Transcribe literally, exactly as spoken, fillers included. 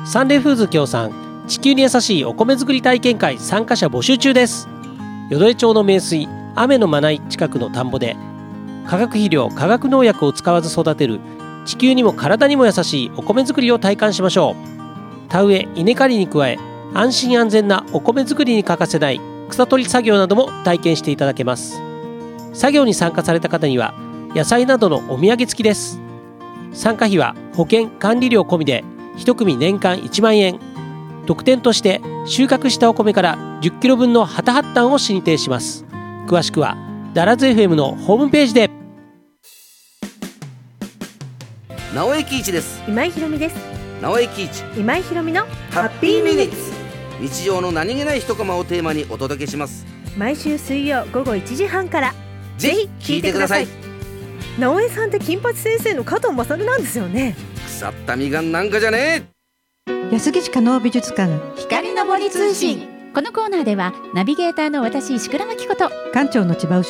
サンレフーズ協賛地球に優しいお米作り体験会参加者募集中です。淀江町の名水雨のまない近くの田んぼで化学肥料化学農薬を使わず育てる地球にも体にも優しいお米作りを体感しましょう。田植え稲刈りに加え安心安全なお米作りに欠かせない草取り作業なども体験していただけます。作業に参加された方には野菜などのお土産付きです。参加費は保険管理料込みでいち組年間いちまんえん。特典として収穫したお米からじゅっキロ分の旗発端を進呈します。詳しくはダラズ エフエム のホームページで。 直江喜一です。 今井ひろみです。 直江喜一今井ひろみのハッピーミニッツ。日常の何気ない一コマをテーマにお届けします。 毎週水曜午後いちじはんからぜひ聞いてください。 直江さんって金八先生の加藤勝なんですよね。 腐ったみがんなんかじゃねえ。 安来加納美術館光の森通信。このコーナーではナビゲーターの私石倉真紀子と館長の千葉